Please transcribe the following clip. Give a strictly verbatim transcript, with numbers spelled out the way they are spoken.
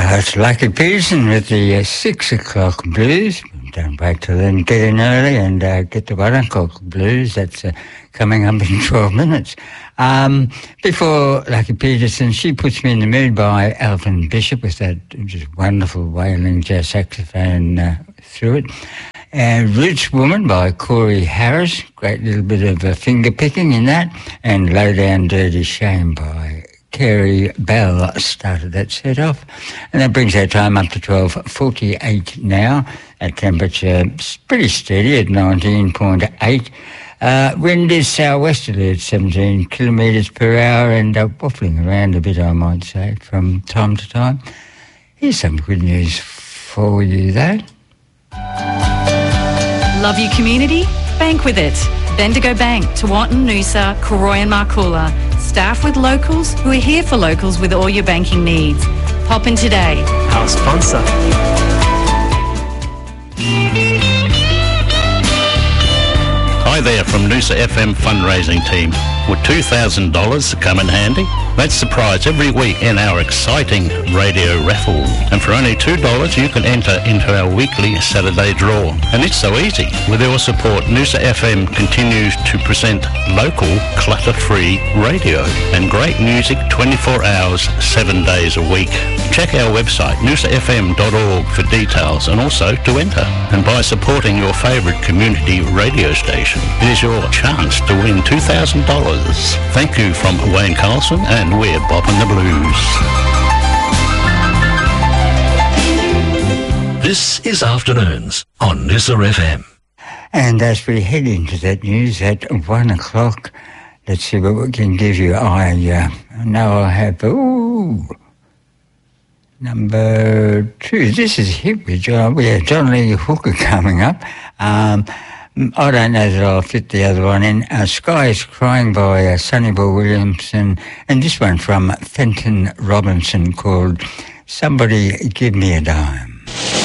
Uh, it's Lucky Peterson with the uh, six o'clock blues. Don't wait till then, get in early and uh, get the one o'clock blues. That's uh, coming up in twelve minutes. Um, before Lucky Peterson, She Puts Me in the Mood by Alvin Bishop with that just wonderful wailing jazz saxophone uh, through it. And Roots Woman by Corey Harris, great little bit of uh, finger picking in that. And Low Down Dirty Shame by Kerry Bell started that set off. And that brings our time up to twelve forty-eight now. Our temperature is pretty steady at nineteen point eight. Uh, wind is southwesterly at seventeen kilometres per hour and uh, waffling around a bit, I might say, from time to time. Here's some good news for you, though. Love your community? Bank with it. Bendigo Bank, Tewantin, Noosa, Koroi and Marcoola. Staff with locals who are here for locals with all your banking needs. Pop in today. Our sponsor. Hi there from Noosa F M fundraising team. Would two thousand dollars come in handy? That's the prize every week in our exciting radio raffle. And for only two dollars you can enter into our weekly Saturday draw. And it's so easy. With your support, Noosa F M continues to present local, clutter-free radio and great music twenty-four hours, seven days a week. Check our website, noosa f m dot org, for details and also to enter. And by supporting your favourite community radio station, it is your chance to win two thousand dollars. Thank you from Wayne Carlson, and we're bopping the blues. This is Afternoons on Noosa F M. And as we head into that news at one o'clock, let's see what we can give you. I uh, know I have, ooh, number two. This is hit with John, we have John Lee Hooker coming up. Um, I don't know that I'll fit the other one in. Uh, Sky is Crying by uh, Sonny Boy Williamson, and this one from Fenton Robinson called Somebody Give Me a Dime.